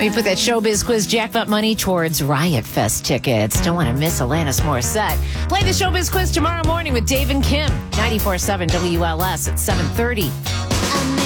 We put that Showbiz Quiz jackpot money towards Riot Fest tickets. Don't want to miss Alanis Morissette. Play the Showbiz Quiz tomorrow morning with Dave and Kim. 94.7 WLS at 7:30.